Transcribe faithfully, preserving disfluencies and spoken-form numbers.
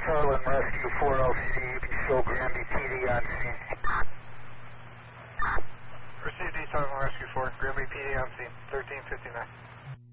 Charlin Rescue four L C D, you can show Granby P D on scene. Received East Charlin Rescue four, Granby P D on scene, thirteen fifty-nine.